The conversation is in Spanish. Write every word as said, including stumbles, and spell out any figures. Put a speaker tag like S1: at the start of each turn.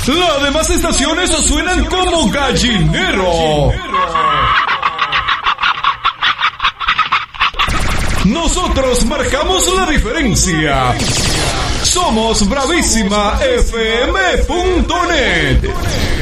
S1: Las demás estaciones suenan como gallinero. Nosotros marcamos la diferencia. Somos Bravísima F M punto net.